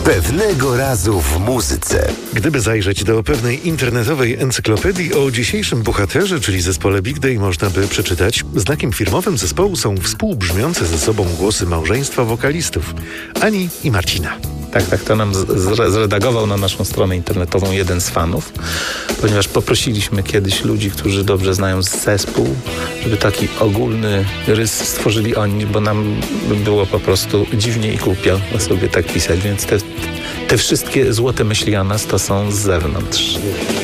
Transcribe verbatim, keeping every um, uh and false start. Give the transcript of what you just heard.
Pewnego razu w muzyce. Gdyby zajrzeć do pewnej internetowej encyklopedii, o dzisiejszym bohaterze, czyli zespole Big Day, można by przeczytać: znakiem firmowym zespołu są współbrzmiące ze sobą głosy małżeństwa wokalistów Ani i Marcina. Tak, tak, to nam zre- zredagował na naszą stronę internetową jeden z fanów, ponieważ poprosiliśmy kiedyś ludzi, którzy dobrze znają zespół, żeby taki ogólny rys stworzyli oni, bo nam było po prostu dziwnie i głupio sobie tak pisać, więc te, te wszystkie złote myśli o nas to są z zewnątrz.